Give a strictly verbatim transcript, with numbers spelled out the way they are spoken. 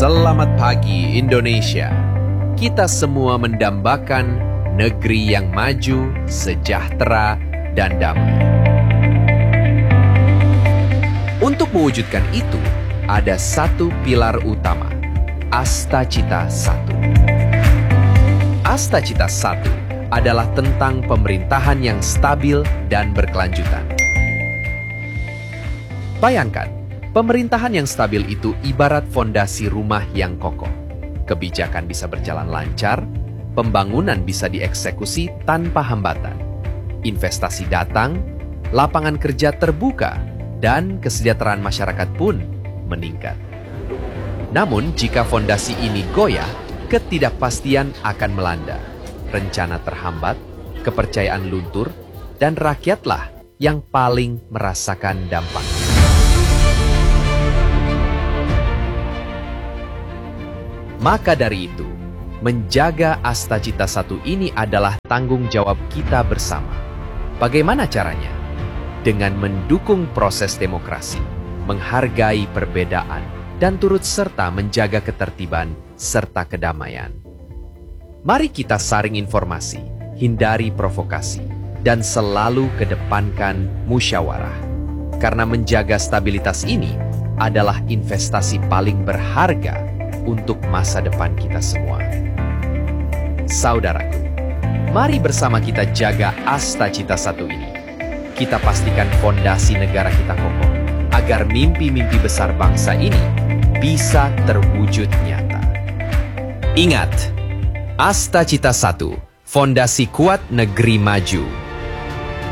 Selamat pagi Indonesia. Kita semua mendambakan negeri yang maju, sejahtera, dan damai. Untuk mewujudkan itu, ada satu pilar utama, Astacita Satu. Astacita Satu adalah tentang pemerintahan yang stabil dan berkelanjutan. Bayangkan, pemerintahan yang stabil itu ibarat fondasi rumah yang kokoh. Kebijakan bisa berjalan lancar, pembangunan bisa dieksekusi tanpa hambatan. Investasi datang, lapangan kerja terbuka, dan kesejahteraan masyarakat pun meningkat. Namun, jika fondasi ini goyah, ketidakpastian akan melanda. Rencana terhambat, kepercayaan luntur, dan rakyatlah yang paling merasakan dampaknya. Maka dari itu, menjaga Astacita Satu ini adalah tanggung jawab kita bersama. Bagaimana caranya? Dengan mendukung proses demokrasi, menghargai perbedaan, dan turut serta menjaga ketertiban serta kedamaian. Mari kita saring informasi, hindari provokasi, dan selalu kedepankan musyawarah. Karena menjaga stabilitas ini adalah investasi paling berharga untuk masa depan kita semua. Saudaraku, mari bersama kita jaga Astacita Satu ini. Kita pastikan fondasi negara kita kokoh, agar mimpi-mimpi besar bangsa ini bisa terwujud nyata. Ingat, Astacita Satu, fondasi kuat negeri maju.